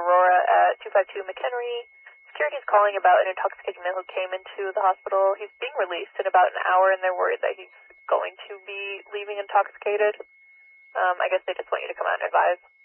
Aurora at 252 McHenry. Security is calling about an intoxicated male who came into the hospital. He's being released in about an hour, and they're worried that he's going to be leaving intoxicated. I guess they just want you to come out and advise.